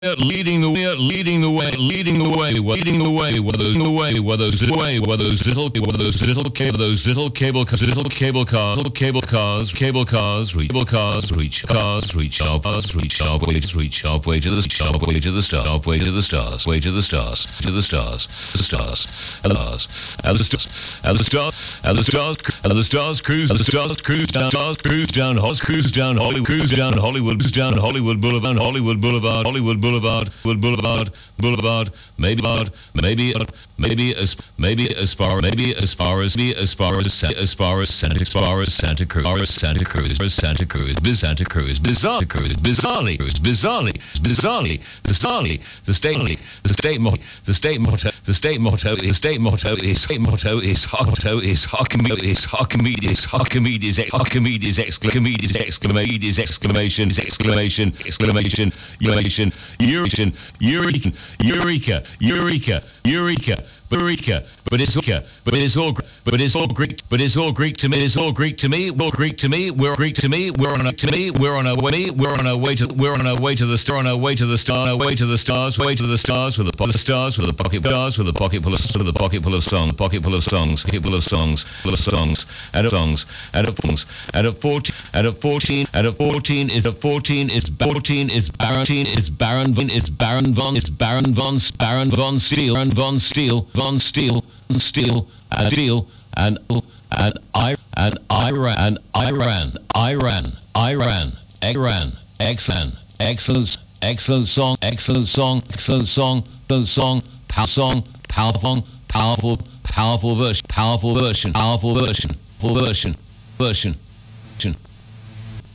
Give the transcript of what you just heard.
leading the way, leading the way, leading the way, leading the way, whether those little cable cars, reach halfway to the stars, cruise down Hollywood Boulevard, maybe as far as Santa Cruz, bizarrely, the state motto is Archimedes exclamation, Eureka! But it's all Greek to me. We're on our way to the stars with a pocket full of songs. At 14 is Baron von Steele, and Iran. Excellent song, powerful version.